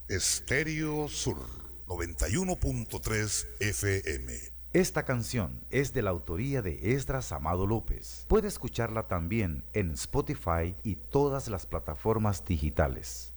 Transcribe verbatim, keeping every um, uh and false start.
Estéreo Sur noventa y uno punto tres F M. Esta canción es de la autoría de Esdras Amado López. Puede escucharla también en Spotify y todas las plataformas digitales.